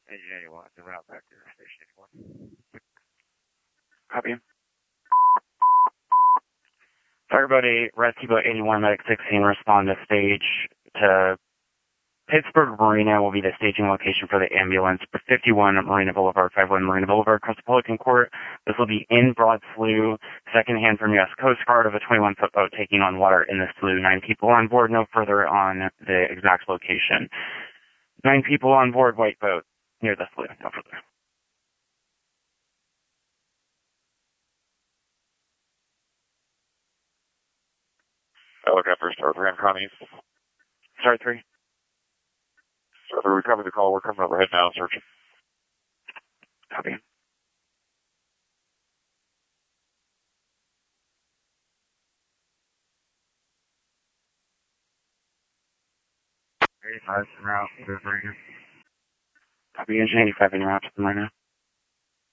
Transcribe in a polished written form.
Engine 81, the route back to Station 81. Copy. Fireboat 8, Rescue Boat 81, Medic 16, respond to stage to Pittsburgh Marina will be the staging location for the ambulance. 51 Marina Boulevard, 51 Marina Boulevard, across the Pelican Court. This will be in Broad Slough, secondhand from U.S. Coast Guard of a 21-foot boat taking on water in the slough. 9 people on board, no further on the exact location. 9 people on board, white boat, near the slough, no further. Helicopter, Star 3 on Connie's. Star 3. Star 3, we covered the call. We're coming overhead now, searching. Copy. Copy, engine 85 in route to the Marina.